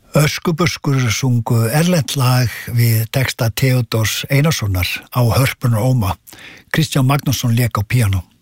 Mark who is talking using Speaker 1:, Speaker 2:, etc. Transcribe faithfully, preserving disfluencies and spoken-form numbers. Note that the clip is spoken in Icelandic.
Speaker 1: Öskubuskur sungu erlent lag við texta Theodórs Einarssonar á hörpunar óma. Kristján Magnússon lék á píanó.